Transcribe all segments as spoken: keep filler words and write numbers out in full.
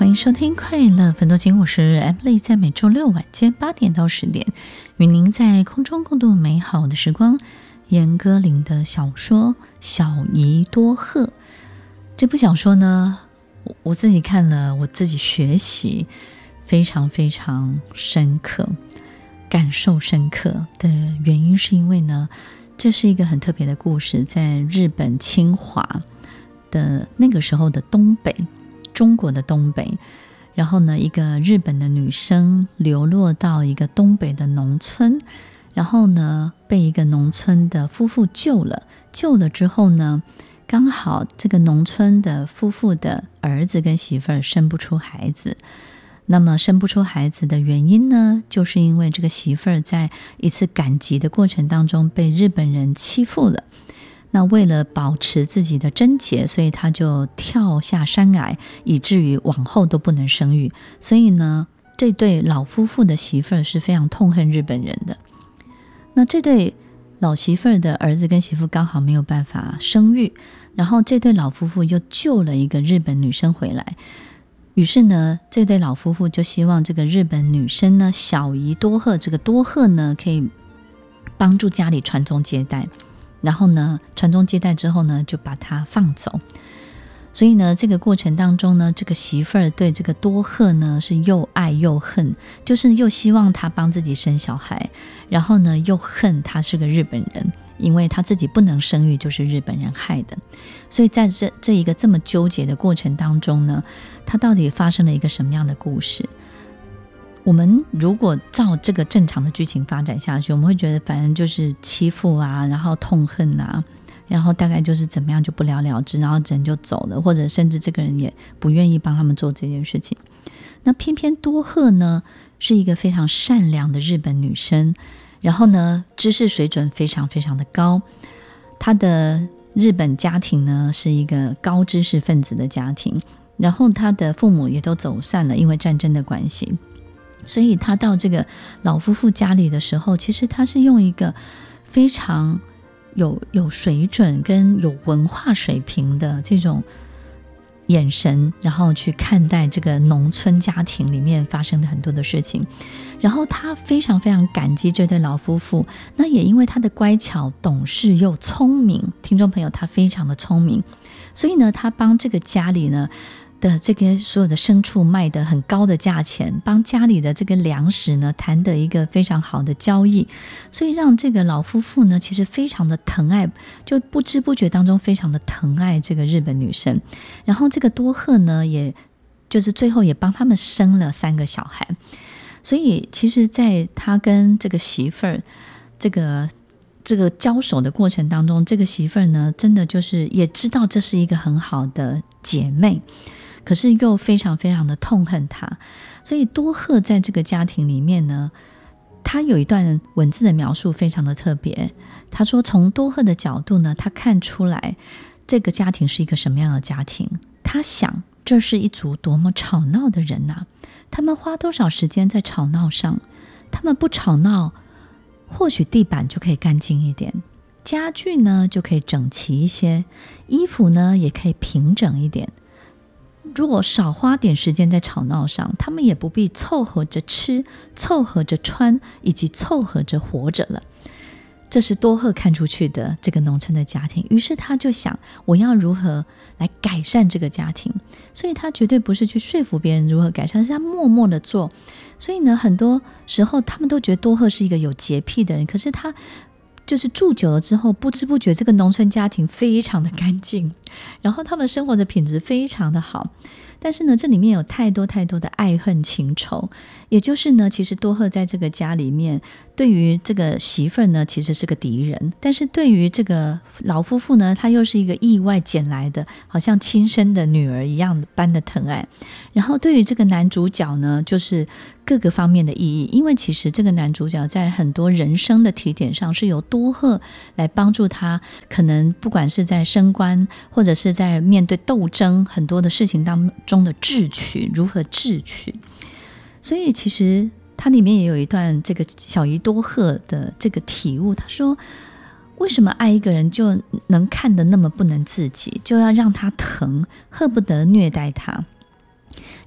欢迎收听快乐分多金，我是 Emily， 在每周六晚间八点到十点，与您在空中共度美好的时光。严歌苓的小说《小姨多鹤》这部小说呢，我自己看了，我自己学习非常非常深刻，感受深刻的原因是因为呢，这是一个很特别的故事，在日本侵华的那个时候的东北，中国的东北，然后呢，一个日本的女生流落到一个东北的农村，然后呢，被一个农村的夫妇救了，救了之后呢，刚好这个农村的夫妇的儿子跟媳妇儿生不出孩子。那么生不出孩子的原因呢，就是因为这个媳妇儿在一次赶集的过程当中被日本人欺负了。那为了保持自己的贞洁，所以他就跳下山崖，以至于往后都不能生育。所以呢，这对老夫妇的媳妇儿是非常痛恨日本人的。那这对老媳妇儿的儿子跟媳妇刚好没有办法生育，然后这对老夫妇又救了一个日本女生回来。于是呢，这对老夫妇就希望这个日本女生呢，小姨多鹤，这个多鹤呢，可以帮助家里传宗接代。然后呢，传宗接代之后呢，就把她放走。所以呢，这个过程当中呢，这个媳妇儿对这个多鹤呢是又爱又恨，就是又希望他帮自己生小孩，然后呢又恨他是个日本人，因为他自己不能生育，就是日本人害的。所以在这这一个这么纠结的过程当中呢，他到底发生了一个什么样的故事？我们如果照这个正常的剧情发展下去，我们会觉得反正就是欺负啊，然后痛恨啊，然后大概就是怎么样就不了了之，然后人就走了，或者甚至这个人也不愿意帮他们做这件事情。那偏偏多鹤呢是一个非常善良的日本女生，然后呢知识水准非常非常的高，她的日本家庭呢是一个高知识分子的家庭，然后她的父母也都走散了，因为战争的关系。所以她到这个老夫妇家里的时候，其实她是用一个非常有有水准跟有文化水平的这种眼神，然后去看待这个农村家庭里面发生的很多的事情。然后他非常非常感激这对老夫妇，那也因为他的乖巧懂事又聪明，听众朋友，他非常的聪明，所以呢他帮这个家里呢的这个所有的牲畜卖得很高的价钱，帮家里的这个粮食呢谈得一个非常好的交易，所以让这个老夫妇呢其实非常的疼爱，就不知不觉当中非常的疼爱这个日本女生。然后这个多鹤呢也就是最后也帮他们生了三个小孩。所以其实在他跟这个媳妇儿这个这个交手的过程当中，这个媳妇儿呢真的就是也知道这是一个很好的姐妹，可是又非常非常的痛恨他。所以多鹤在这个家庭里面呢，他有一段文字的描述非常的特别。他说从多鹤的角度呢，他看出来这个家庭是一个什么样的家庭。他想这是一族多么吵闹的人啊，他们花多少时间在吵闹上，他们不吵闹，或许地板就可以干净一点，家具呢就可以整齐一些，衣服呢也可以平整一点。如果少花点时间在吵闹上，他们也不必凑合着吃，凑合着穿，以及凑合着活着了。这是多鹤看出去的这个农村的家庭，于是他就想我要如何来改善这个家庭。所以他绝对不是去说服别人如何改善，是他默默的做。所以呢，很多时候他们都觉得多鹤是一个有洁癖的人，可是他就是住久了之后，不知不觉这个农村家庭非常的干净，然后他们生活的品质非常的好。但是呢，这里面有太多太多的爱恨情仇，也就是呢，其实多鹤在这个家里面，对于这个媳妇儿呢，其实是个敌人，但是对于这个老夫妇呢，他又是一个意外捡来的，好像亲生的女儿一样般的疼爱。然后对于这个男主角呢，就是各个方面的意义，因为其实这个男主角在很多人生的提点上是由多鹤来帮助他，可能不管是在升官，或者是在面对斗争很多的事情当中的智取，如何智取。所以其实它里面也有一段这个小姨多鹤的这个体悟，他说为什么爱一个人就能看得那么不能自己，就要让他疼，恨不得虐待他。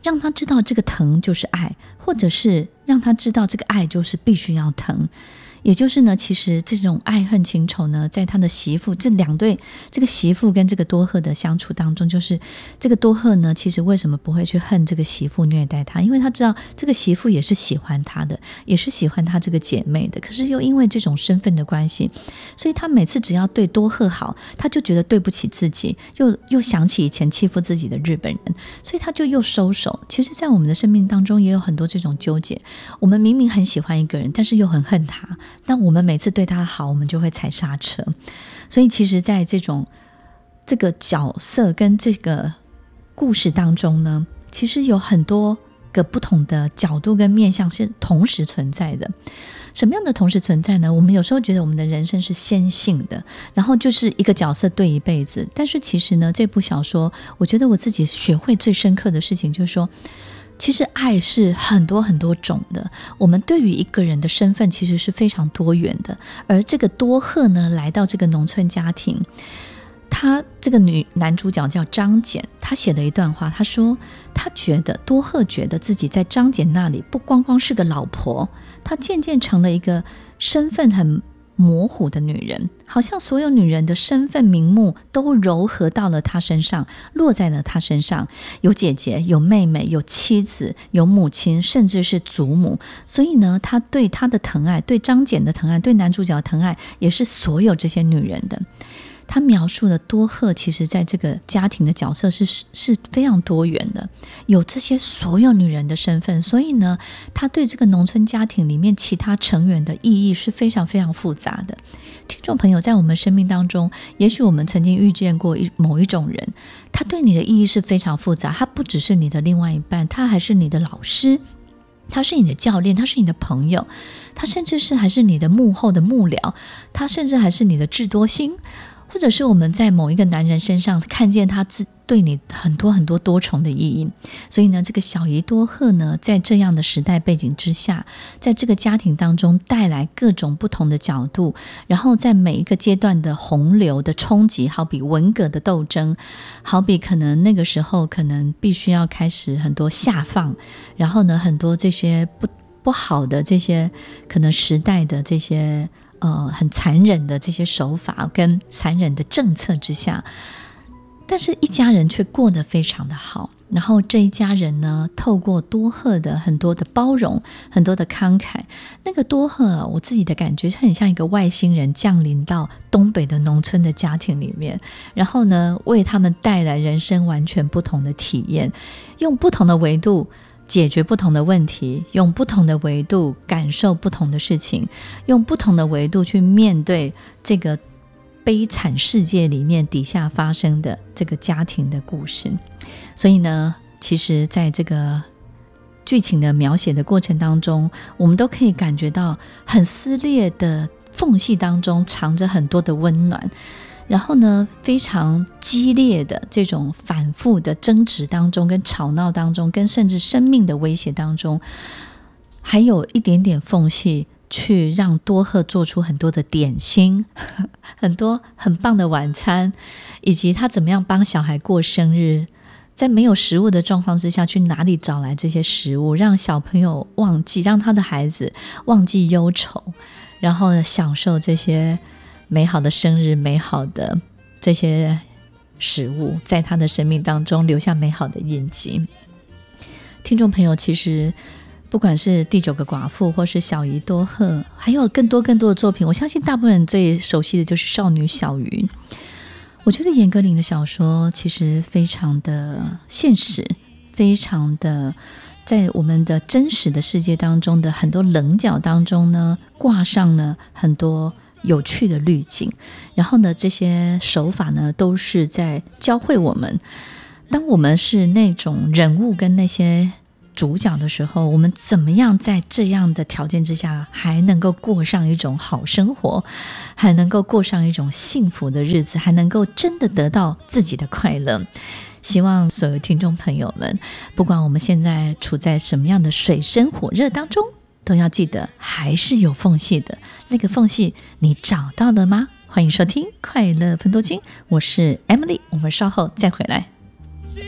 让他知道这个疼就是爱，或者是让他知道这个爱就是必须要疼。也就是呢，其实这种爱恨情仇呢，在他的媳妇这两对这个媳妇跟这个多鹤的相处当中，就是这个多鹤呢，其实为什么不会去恨这个媳妇虐待他？因为他知道这个媳妇也是喜欢他的，也是喜欢他这个姐妹的，可是又因为这种身份的关系，所以他每次只要对多鹤好，他就觉得对不起自己，又又想起以前欺负自己的日本人，所以他就又收手。其实在我们的生命当中也有很多这种纠结，我们明明很喜欢一个人，但是又很恨他，但我们每次对他好，我们就会踩刹车。所以其实在这种这个角色跟这个故事当中呢，其实有很多个不同的角度跟面向是同时存在的。什么样的同时存在呢？我们有时候觉得我们的人生是线性的，然后就是一个角色对一辈子，但是其实呢，这部小说我觉得我自己学会最深刻的事情就是说，其实爱是很多很多种的，我们对于一个人的身份其实是非常多元的。而这个多鹤呢，来到这个农村家庭，他这个女男主角叫张简，他写了一段话，他说他觉得多鹤觉得自己在张简那里不光光是个老婆，他渐渐成了一个身份很模糊的女人，好像所有女人的身份名目都糅合到了她身上，落在了她身上，有姐姐，有妹妹，有妻子，有母亲，甚至是祖母。所以呢，她对她的疼爱，对张简的疼爱，对男主角的疼爱，也是所有这些女人的。他描述的多鹤其实在这个家庭的角色是是非常多元的，有这些所有女人的身份，所以呢，他对这个农村家庭里面其他成员的意义是非常非常复杂的。听众朋友，在我们生命当中，也许我们曾经遇见过一某一种人，他对你的意义是非常复杂，他不只是你的另外一半，他还是你的老师，他是你的教练，他是你的朋友，他甚至是还是你的幕后的幕僚，他甚至还是你的智多星，或者是我们在某一个男人身上看见他自对你很多很多多重的意义。所以呢，这个小姨多鹤呢，在这样的时代背景之下，在这个家庭当中带来各种不同的角度，然后在每一个阶段的洪流的冲击，好比文革的斗争，好比可能那个时候可能必须要开始很多下放，然后呢，很多这些不不好的这些可能时代的这些呃，很残忍的这些手法跟残忍的政策之下，但是一家人却过得非常的好。然后这一家人呢，透过多鹤的很多的包容，很多的慷慨，那个多鹤我自己的感觉很像一个外星人降临到东北的农村的家庭里面，然后呢，为他们带来人生完全不同的体验，用不同的维度解决不同的问题，用不同的维度感受不同的事情，用不同的维度去面对这个悲惨世界里面底下发生的这个家庭的故事。所以呢，其实在这个剧情的描写的过程当中，我们都可以感觉到很撕裂的缝隙当中藏着很多的温暖，然后呢，非常激烈的这种反复的争执当中，跟吵闹当中，跟甚至生命的威胁当中，还有一点点缝隙去让多鹤做出很多的点心，很多很棒的晚餐，以及他怎么样帮小孩过生日，在没有食物的状况之下，去哪里找来这些食物，让小朋友忘记，让他的孩子忘记忧愁，然后呢，享受这些美好的生日，美好的这些食物，在他的生命当中留下美好的印记。听众朋友，其实不管是第九个寡妇，或是小姨多鹤，还有更多更多的作品，我相信大部分人最熟悉的就是少女小鱼。我觉得严歌苓的小说其实非常的现实，非常的在我们的真实的世界当中的很多棱角当中呢，挂上了很多有趣的滤镜，然后呢，这些手法呢，都是在教会我们，当我们是那种人物跟那些主角的时候，我们怎么样在这样的条件之下还能够过上一种好生活，还能够过上一种幸福的日子，还能够真的得到自己的快乐。希望所有听众朋友们，不管我们现在处在什么样的水深火热当中，都要记得还是有缝隙的，那个缝隙你找到了吗？欢迎收听快乐分多金，我是 Emily， 我们稍后再回来。